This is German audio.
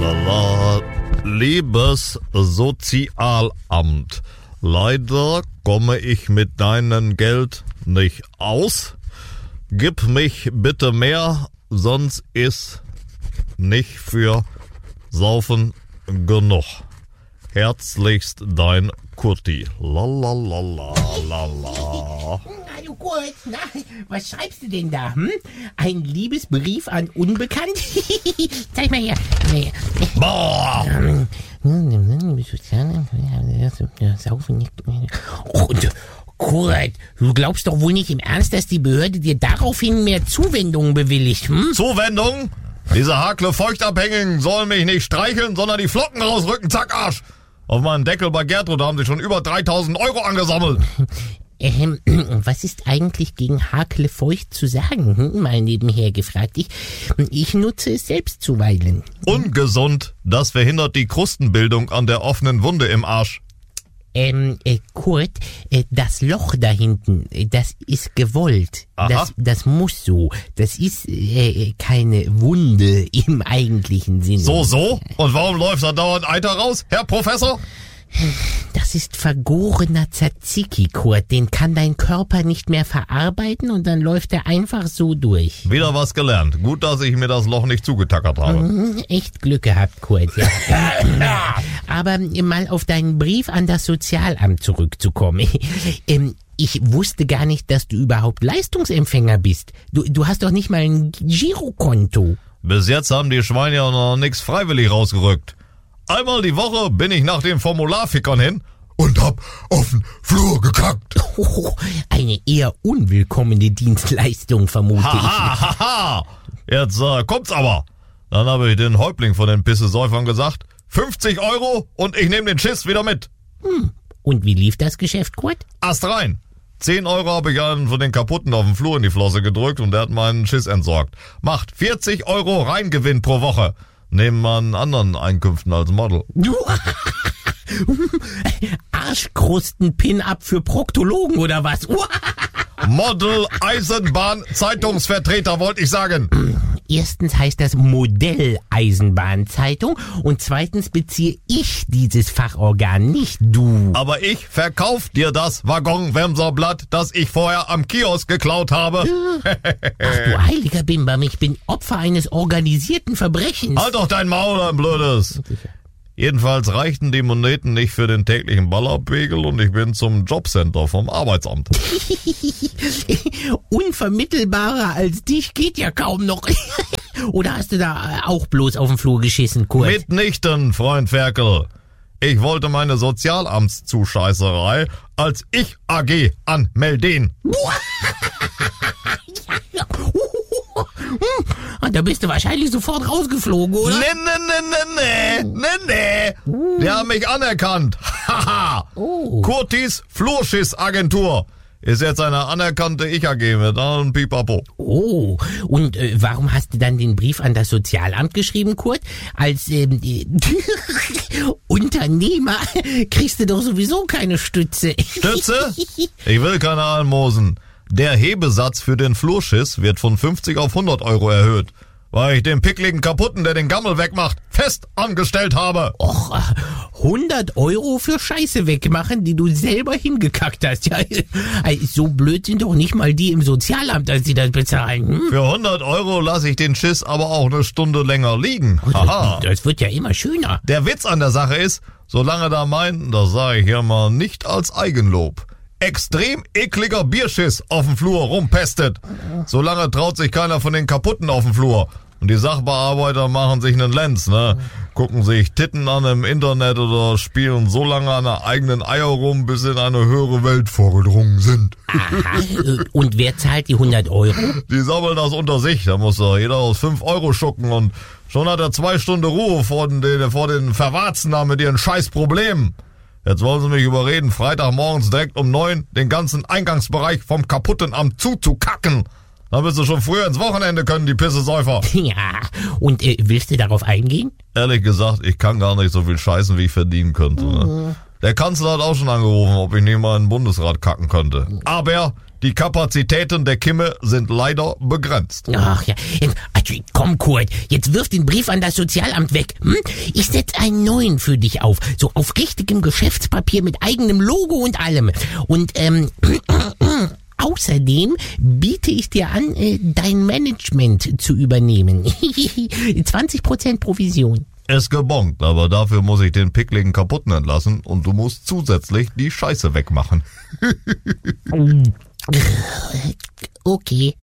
Lala. Liebes Sozialamt, leider komme ich mit deinem Geld nicht aus. Gib mich bitte mehr, sonst ist nicht für Saufen genug. Herzlichst dein Kurti. Lalalala. Hallo Kurt, na, was schreibst du denn da? Ein Liebesbrief an Unbekannt? Zeig mal her. Boah! Saufen nicht. Und Kurt, du glaubst doch wohl nicht im Ernst, dass die Behörde dir daraufhin mehr Zuwendungen bewilligt, Zuwendung? Diese hakle Feuchtabhängigen sollen mich nicht streicheln, sondern die Flocken rausrücken, zack, Arsch! Auf meinen Deckel bei Gertrud haben sie schon über 3.000 Euro angesammelt. Was ist eigentlich gegen Hakle feucht zu sagen? Mal nebenher gefragt. Ich nutze es selbst zuweilen. Ungesund, das verhindert die Krustenbildung an der offenen Wunde im Arsch. Kurt, das Loch da hinten, das ist gewollt. Aha. Das muss so. Das ist keine Wunde im eigentlichen Sinne. So? Und warum läuft da dauernd Eiter raus, Herr Professor? Das ist vergorener Tzatziki, Kurt. Den kann dein Körper nicht mehr verarbeiten und dann läuft er einfach so durch. Wieder was gelernt. Gut, dass ich mir das Loch nicht zugetackert habe. Echt Glück gehabt, Kurt. Ja. Aber mal auf deinen Brief an das Sozialamt zurückzukommen. Ich wusste gar nicht, dass du überhaupt Leistungsempfänger bist. Du hast doch nicht mal ein Girokonto. Bis jetzt haben die Schweine ja noch nichts freiwillig rausgerückt. Einmal die Woche bin ich nach dem Formularfickern hin und hab auf den Flur gekackt. Eine eher unwillkommene Dienstleistung, vermute ich. Haha. Jetzt kommt's aber. Dann habe ich den Häuptling von den Pissesäufern gesagt, 50 Euro und ich nehme den Schiss wieder mit. Und wie lief das Geschäft, Kurt? Ast rein. 10 Euro habe ich einen von den Kaputten auf dem Flur in die Flosse gedrückt und der hat meinen Schiss entsorgt. Macht 40 Euro Reingewinn pro Woche. Neben an anderen Einkünften als Model. Arschkrusten-Pin-Up für Proktologen oder was? Model, Eisenbahn, Zeitungsvertreter wollte ich sagen. Erstens heißt das Modell-Eisenbahnzeitung und zweitens beziehe ich dieses Fachorgan, nicht du. Aber ich verkauf dir das Waggon-Wemserblatt, das ich vorher am Kiosk geklaut habe. Ach du heiliger Bimbam, ich bin Opfer eines organisierten Verbrechens. Halt doch dein Maul, ein Blödes. Jedenfalls reichten die Moneten nicht für den täglichen Ballerpegel und ich bin zum Jobcenter vom Arbeitsamt. Unvermittelbarer als dich geht ja kaum noch. Oder hast du da auch bloß auf den Flur geschissen, Kurt? Mitnichten, Freund Ferkel. Ich wollte meine Sozialamtszuscheißerei als Ich AG anmelden. Da bist du wahrscheinlich sofort rausgeflogen, oder? Nee. Die haben mich anerkannt. Haha. Kurtis Flurschiss-Agentur ist jetzt eine anerkannte Ich-AG mit allem Pipapo. Oh, und warum hast du dann den Brief an das Sozialamt geschrieben, Kurt? Als Unternehmer kriegst du doch sowieso keine Stütze. Stütze? Ich will keine Almosen. Der Hebesatz für den Flurschiss wird von 50 auf 100 Euro erhöht, weil ich den pickligen Kaputten, der den Gammel wegmacht, fest angestellt habe. Och, 100 Euro für Scheiße wegmachen, die du selber hingekackt hast. Ja, so blöd sind doch nicht mal die im Sozialamt, als sie das bezahlen. Für 100 Euro lasse ich den Schiss aber auch eine Stunde länger liegen. Haha. Das wird ja immer schöner. Der Witz an der Sache ist, solange da meinten, das sage ich hier mal nicht als Eigenlob, extrem ekliger Bierschiss auf dem Flur rumpestet. Solange traut sich keiner von den Kaputten auf dem Flur. Und die Sachbearbeiter machen sich einen Lenz, ne? Gucken sich Titten an im Internet oder spielen so lange an der eigenen Eier rum, bis sie in eine höhere Welt vorgedrungen sind. Aha. Und wer zahlt die 100 Euro? Die sammeln das unter sich. Da muss doch jeder aus 5 Euro schucken und schon hat er 2 Stunden Ruhe vor den Verwarzen da mit ihren Scheißproblemen. Jetzt wollen sie mich überreden, Freitagmorgens direkt um 9 den ganzen Eingangsbereich vom Kaputtenamt zuzukacken. Dann bist du schon früher ins Wochenende können, die Pissesäufer. Ja, und willst du darauf eingehen? Ehrlich gesagt, ich kann gar nicht so viel scheißen, wie ich verdienen könnte. Ne? Der Kanzler hat auch schon angerufen, ob ich nicht mal in den Bundesrat kacken könnte. Aber Die Kapazitäten der Kimme sind leider begrenzt. Ach ja, also, komm Kurt, jetzt wirf den Brief an das Sozialamt weg. Hm? Ich setz einen neuen für dich auf, so auf richtigem Geschäftspapier mit eigenem Logo und allem. Und außerdem biete ich dir an, dein Management zu übernehmen. 20% Provision. Ist gebongt, aber dafür muss ich den pickligen Kaputten entlassen und du musst zusätzlich die Scheiße wegmachen. Okay.